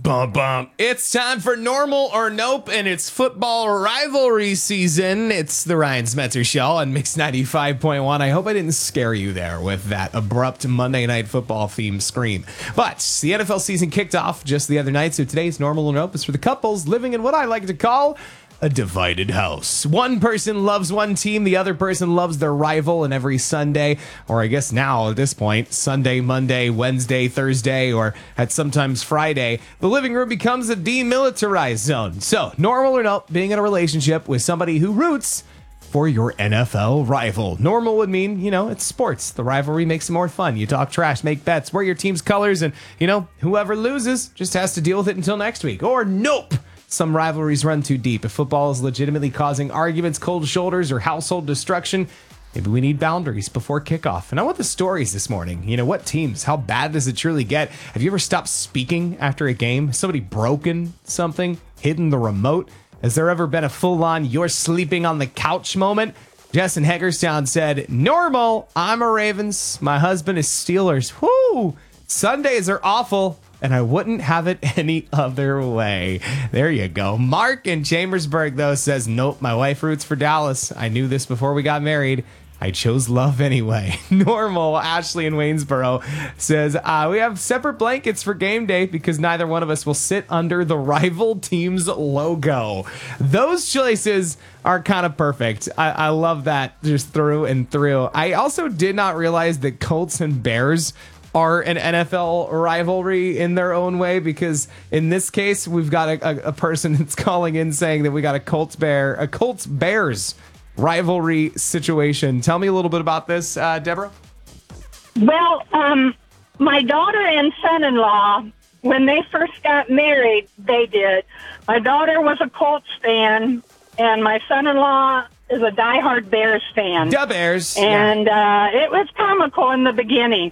Bum, bum. It's time for Normal or Nope, and it's football rivalry season. It's the Ryan Smetzer Show on Mix 95.1. I hope I didn't scare you there with that abrupt Monday Night Football theme scream. But the NFL season kicked off just the other night, so today's Normal or Nope is for the couples living in what I like to call a divided house. One person loves one team, the other person loves their rival, and every Sunday, or I guess now at this point, Sunday, Monday, Wednesday, Thursday, or at sometimes Friday, the living room becomes a demilitarized zone. So, normal or not, being in a relationship with somebody who roots for your NFL rival. Normal would mean, it's sports. The rivalry makes it more fun. You talk trash, make bets, wear your team's colors, and, whoever loses just has to deal with it until next week. Or nope. Some rivalries run too deep. If football is legitimately causing arguments, cold shoulders, or household destruction, maybe we need boundaries before kickoff. And I want the stories this morning. What teams? How bad does it truly get? Have you ever stopped speaking after a game? Has somebody broken something? Hidden the remote? Has there ever been a full-on you're sleeping on the couch moment? Jess in Hagerstown said, normal. I'm a Ravens. My husband is Steelers. Whoo! Sundays are awful. And I wouldn't have it any other way. There you go. Mark in Chambersburg, though, says, nope, my wife roots for Dallas. I knew this before we got married. I chose love anyway. Normal. Ashley in Waynesboro says, we have separate blankets for game day because neither one of us will sit under the rival team's logo. Those choices are kind of perfect. I love that just through and through. I also did not realize that Colts and Bears are an NFL rivalry in their own way, because in this case, we've got a person that's calling in saying that we got a Colts-Bears rivalry situation. Tell me a little bit about this, Deborah. Well, my daughter and son-in-law, when they first got married, they did. My daughter was a Colts fan, and my son-in-law is a diehard Bears fan. The Bears. And it was comical in the beginning,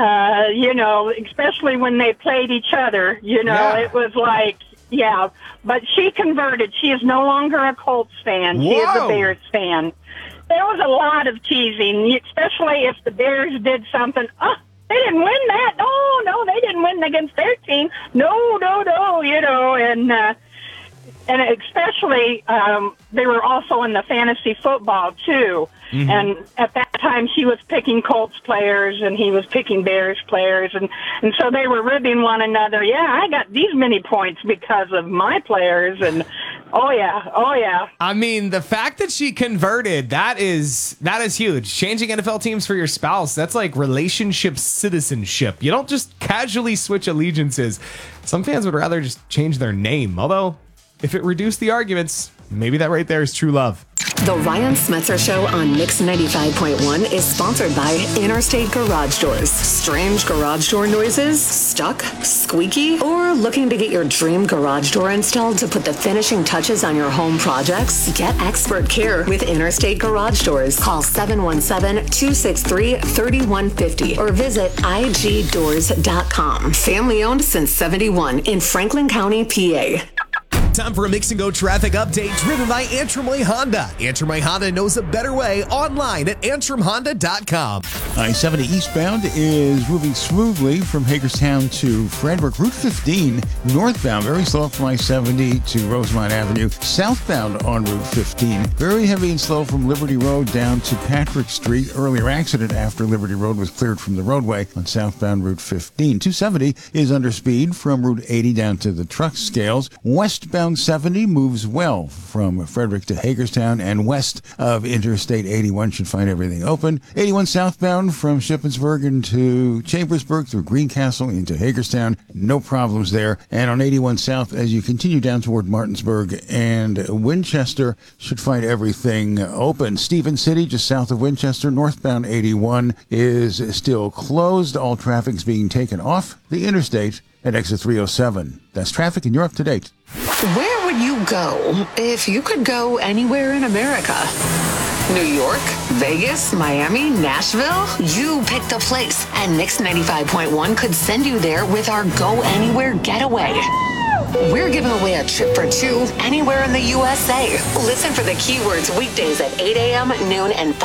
especially when they played each other. It was like, yeah. But she converted. She is no longer a Colts fan. She is a Bears fan. There was a lot of teasing, especially if the Bears did something. Oh, they didn't win that. Oh, no, they didn't win against their team. No, and especially, they were also in the fantasy football, too. Mm-hmm. And at that time, she was picking Colts players, and he was picking Bears players. And so they were ribbing one another. Yeah, I got these many points because of my players. And, oh, yeah. I mean, the fact that she converted, that is huge. Changing NFL teams for your spouse, that's like relationship citizenship. You don't just casually switch allegiances. Some fans would rather just change their name, although if it reduced the arguments, maybe that right there is true love. The Ryan Smetzer Show on Mix 95.1 is sponsored by Interstate Garage Doors. Strange garage door noises? Stuck? Squeaky? Or looking to get your dream garage door installed to put the finishing touches on your home projects? Get expert care with Interstate Garage Doors. Call 717-263-3150 or visit igdoors.com. Family owned since 71 in Franklin County, PA. Time for a Mix and Go traffic update driven by Antrim Way Honda. Antrim Way Honda knows a better way online at antrimhonda.com. I-70 eastbound is moving smoothly from Hagerstown to Frederick. Route 15 northbound, very slow from I-70 to Rosemont Avenue. Southbound on Route 15, very heavy and slow from Liberty Road down to Patrick Street. Earlier accident after Liberty Road was cleared from the roadway on southbound Route 15. 270 is under speed from Route 80 down to the truck scales. Westbound 70 moves well from Frederick to Hagerstown, and west of Interstate 81 should find everything open. 81 southbound from Shippensburg into Chambersburg through Greencastle into Hagerstown. No problems there. And on 81 south, as you continue down toward Martinsburg and Winchester, should find everything open. Stephen City, just south of Winchester, northbound 81 is still closed. All traffic's being taken off the interstate at exit 307. That's traffic, and you're up to date. Where would you go if you could go anywhere in America? New York, Vegas, Miami, Nashville? You picked the place, and Mix 95.1 could send you there with our Go Anywhere Getaway. We're giving away a trip for two anywhere in the USA. Listen for the keywords weekdays at 8 a.m., noon, and